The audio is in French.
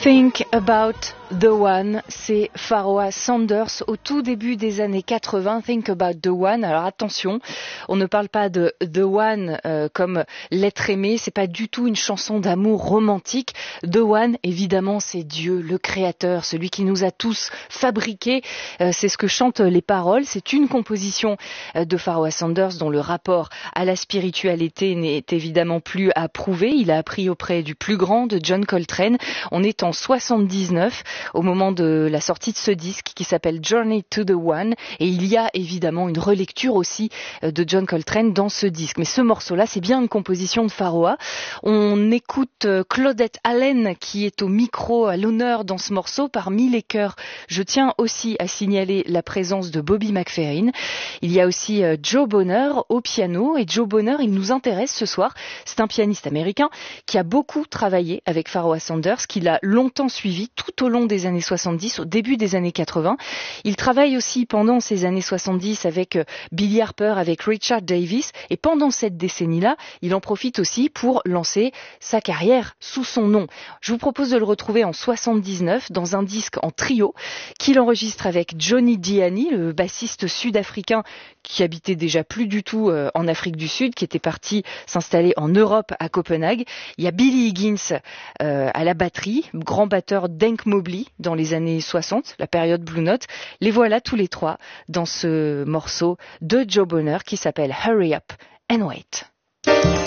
Think About the One, c'est Pharoah Sanders au tout début des années 80. Think About the One. Alors attention, on ne parle pas de The One comme l'être aimé, c'est pas du tout une chanson d'amour romantique. The One, évidemment, c'est Dieu, le créateur, celui qui nous a tous fabriqués. C'est ce que chantent les paroles. C'est une composition de Pharoah Sanders dont le rapport à la spiritualité n'est évidemment plus à prouver. Il a appris auprès du plus grand, de John Coltrane. On est en 79 au moment de la sortie de ce disque qui s'appelle Journey to the One, et il y a évidemment une relecture aussi de John Coltrane dans ce disque. Mais ce morceau-là, c'est bien une composition de Pharoah. On écoute Claudette Allen qui est au micro à l'honneur dans ce morceau parmi les chœurs. Je tiens aussi à signaler la présence de Bobby McFerrin. Il y a aussi Joe Bonner au piano, et Joe Bonner, il nous intéresse ce soir. C'est un pianiste américain qui a beaucoup travaillé avec Pharoah Sanders, qu'il a longtemps suivi tout au long des années 70, au début des années 80. Il travaille aussi pendant ces années 70 avec Billy Harper, avec Richard Davis, et pendant cette décennie-là, il en profite aussi pour lancer sa carrière sous son nom. Je vous propose de le retrouver en 79 dans un disque en trio qu'il enregistre avec Johnny Diani, le bassiste sud-africain qui habitait déjà plus du tout en Afrique du Sud, qui était parti s'installer en Europe à Copenhague. Il y a Billy Higgins à la batterie, grand batteur d'Hank Mobley dans les années 60, la période Blue Note. Les voilà tous les trois dans ce morceau de Joe Bonner qui s'appelle Hurry Up and Wait.